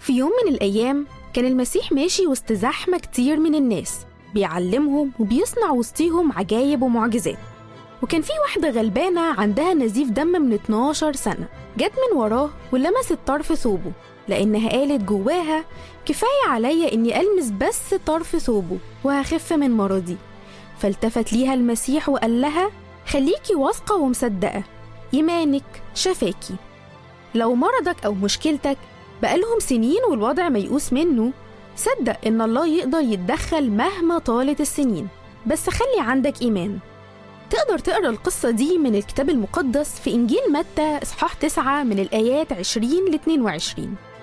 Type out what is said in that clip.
في يوم من الأيام كان المسيح ماشي وسط زحمة كتير من الناس، بيعلمهم وبيصنع وسطيهم عجايب ومعجزات. وكان في واحدة غلبانة عندها نزيف دم من 12 سنة، جت من وراه ولمست طرف ثوبه، لأنها قالت جواها كفاية عليا إني ألمس بس طرف ثوبه وهخف من مرضي. فالتفت ليها المسيح وقال لها: خليكي واثقة ومصدقة، إيمانك شفاكي. لو مرضك أو مشكلتك بقالهم سنين والوضع ميؤوس منه، صدق إن الله يقدر يتدخل مهما طالت السنين، بس خلي عندك إيمان. تقدر تقرأ القصة دي من الكتاب المقدس في إنجيل متى إصحاح 9 من الآيات 20 ل 22.